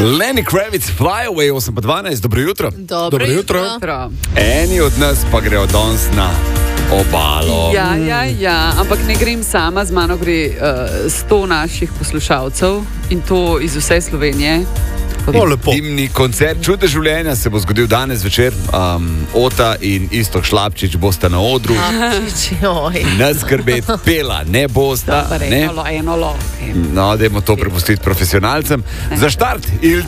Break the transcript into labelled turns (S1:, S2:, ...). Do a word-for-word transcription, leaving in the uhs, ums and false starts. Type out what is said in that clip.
S1: Lenny Kravitz, Fly Away, osem pa dvanajst, dobro jutro.
S2: Dobro,
S3: Dobro jutro.
S2: jutro.
S1: Eni od nas pa grejo danes na obalo.
S2: Ja, ja, ja, ampak ne grem sama, z mano gre uh, sto naših poslušalcev in to iz vse Slovenije.
S3: O, lepo.
S1: Dimni koncert Čude življenja se bo zgodil danes večer. Um, Ota in Iztok Šlapčič bosta na odru. Ne skrbeti, pela ne bosta.
S2: Dobar,
S1: Ne?
S2: enolo, enolo.
S1: No, dajmo to prepustiti profesionalcem. Za štart, Il